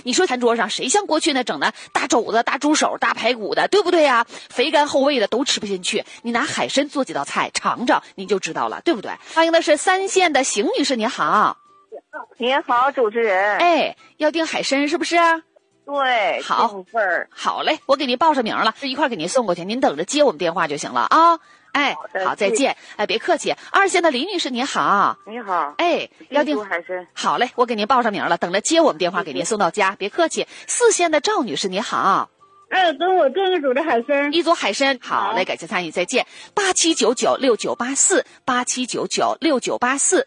你说餐桌上谁像过去那整的大肘子、大猪手、大排骨的，对不对呀？肥甘厚味的都吃不进去。你拿海参做几道菜尝尝，你就知道了，对不对？欢迎的是3线的邢女士，你好。 你好，主持人。 哎，要订海参是不是？ 对， 好，好嘞，我给您报上名了，一块给您送过去，您等着接我们电话就行了啊。哎，好，再见。哎，别客气。2线的李女士，你好。 你好。 哎，要订海参。 好嘞，我给您报上名了，等着接我们电话给您送到家，别客气。4线的赵女士，你好。 给我订一组的海参， 一组海参。好嘞，感谢参与，再见。87996984 87996984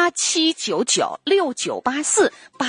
87996984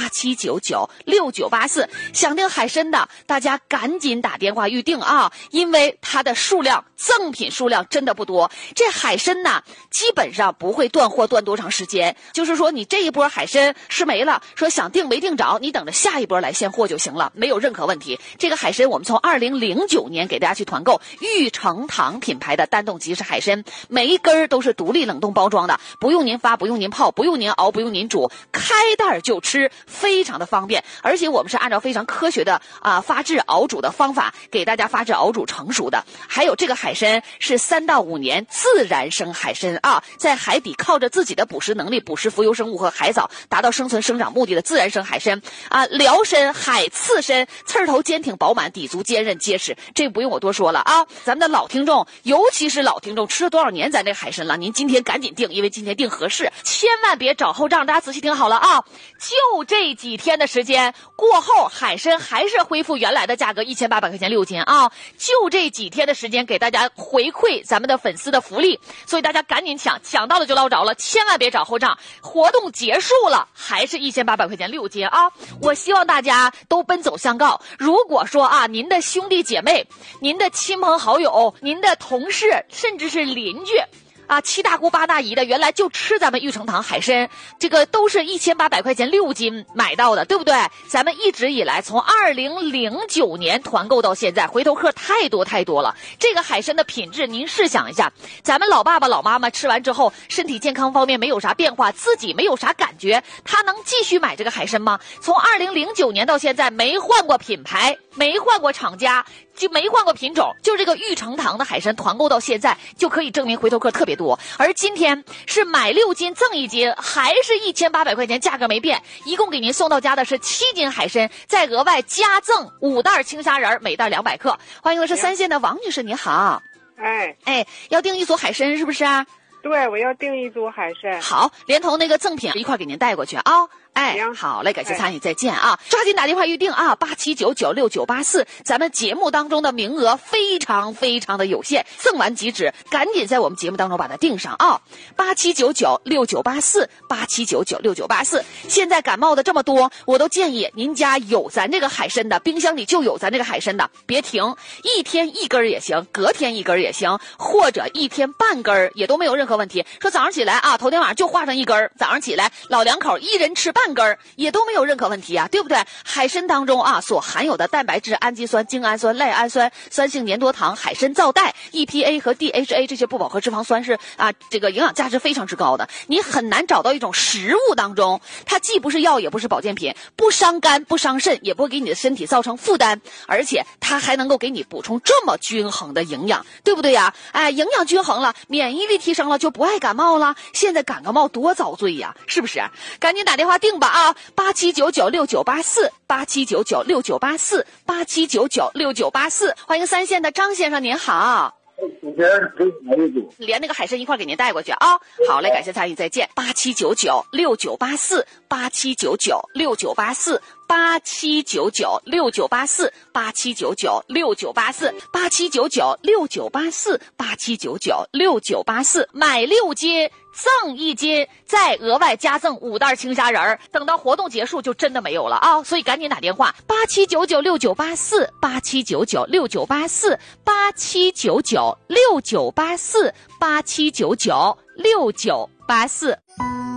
87996984，想订海参的大家赶紧打电话预定啊，因为它的数量赠品数量真的不多。这海参呢基本上不会断货断多长时间，就是说你这一波海参吃没了，说想订没订着，你等着下一波来现货就行了，没有任何问题。这个海参我们从2009年给大家去团购玉成堂品牌的单冻即食海参，每一根都是独立冷冻包装的，不用您发，不用您泡，不用您熬，不用您煮，开袋就吃，非常的方便。而且我们是按照非常科学的发制熬煮的方法给大家发制熬煮成熟的。还有这个海参是3到5年自然生海参啊，在海底靠着自己的捕食能力捕食浮游生物和海藻，达到生存生长目的的自然生海参啊。辽参、海刺参刺儿头坚挺饱满，底足坚韧结实，这不用我多说了啊。咱们的老听众，尤其是老听众，吃了多少年咱这海参了，您今天赶紧订，因为今天订合适，千万别找后账。大家仔细听好了啊，就这几天的时间过后，海参还是恢复原来的价格，1800块钱6斤啊。就这几天的时间给大家回馈咱们的粉丝的福利，所以大家赶紧抢到了就捞着了，千万别找后账。活动结束了还是1800块钱6斤啊。我希望大家都奔走相告，如果说您的兄弟姐妹、您的亲朋好友、您的同事，甚至是邻居七大姑八大姨的，原来就吃咱们玉成堂海参，这个都是1800块钱6斤买到的，对不对？咱们一直以来从2009年团购到现在，回头客太多了。这个海参的品质，您试想一下，咱们老爸爸老妈妈吃完之后，身体健康方面没有啥变化，自己没有啥感觉，他能继续买这个海参吗？从2009年到现在，没换过品牌，没换过厂家，就没换过品种，就这个玉成堂的海参团购到现在，就可以证明回头客特别多。而今天是买6斤赠1斤，还是1800块钱，价格没变，一共给您送到家的是7斤海参，再额外加赠5袋青虾仁，每袋200克。欢迎的是3线的王女士，你好。哎，要订一组海参是不是啊？ 对，我要订一组海参。 好，连同那个赠品一块给您带过去啊。哎，好嘞，感谢参与，再见啊！抓紧打电话预定啊，87996984，咱们节目当中的名额非常的有限，赠完即止，赶紧在我们节目当中把它订上啊！87996984 87996984。现在感冒的这么多，我都建议您家有咱这个海参的，冰箱里就有咱这个海参的，别停，一天1根也行，隔天1根也行，或者一天半根也都没有任何问题。说早上起来头天晚上就化上1根，早上起来老两口一人吃半根也都没有任何问题啊，对不对？海参当中所含有的蛋白质、氨基酸、精氨酸、赖氨酸、酸性粘多糖、海参皂苷、EPA 和 DHA 这些不饱和脂肪酸是这个营养价值非常之高的。你很难找到一种食物当中，它既不是药也不是保健品，不伤肝不伤肾，也不会给你的身体造成负担，而且它还能够给你补充这么均衡的营养，对不对呀？营养均衡了，免疫力提升了，就不爱感冒了。现在感个冒多遭罪呀，是不是？赶紧打电话订吧啊！87996984 87996984 87996984。欢迎3线的张先生，您好。连那个海参一块给您带过去啊！好嘞，感谢参与，再见。87996984 87996984 87996984 87996984 87996984 87996984，买6斤赠1斤，再额外加赠5袋青虾仁，等到活动结束就真的没有了啊！所以赶紧打电话87996984 87996984 87996984 87996984。